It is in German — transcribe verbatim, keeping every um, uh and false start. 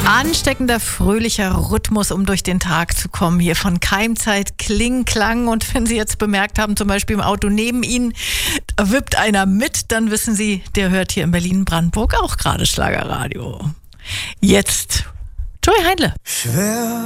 Ansteckender, fröhlicher Rhythmus, um durch den Tag zu kommen. Hier von Keimzeit, Kling, Klang. Und wenn Sie jetzt bemerkt haben, zum Beispiel im Auto neben Ihnen, da wippt einer mit, dann wissen Sie, der hört hier in Berlin-Brandenburg auch gerade Schlagerradio. Jetzt Joey Heindle. Schwer